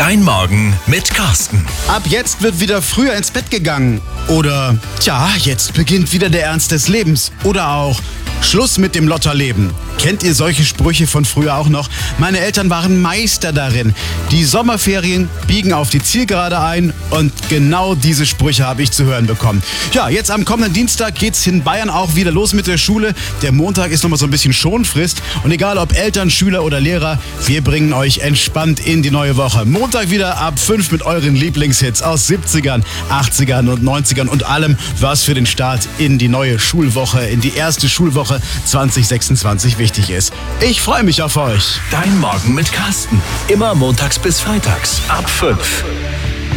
Dein Morgen mit Carsten. Ab jetzt wird wieder früher ins Bett gegangen. Oder, jetzt beginnt wieder der Ernst des Lebens. Oder auch, Schluss mit dem Lotterleben. Kennt ihr solche Sprüche von früher auch noch? Meine Eltern waren Meister darin. Die Sommerferien biegen auf die Zielgerade ein und genau diese Sprüche habe ich zu hören bekommen. Ja, jetzt am kommenden Dienstag geht's in Bayern auch wieder los mit der Schule. Der Montag ist nochmal so ein bisschen Schonfrist. Und egal ob Eltern, Schüler oder Lehrer, wir bringen euch entspannt in die neue Woche. Montag wieder ab 5 mit euren Lieblingshits aus 70ern, 80ern und 90ern und allem, was für den Start in die neue Schulwoche, in die erste Schulwoche 2026 wichtig ist. Ich freue mich auf euch. Dein Morgen mit Carsten. Immer montags bis freitags ab 5.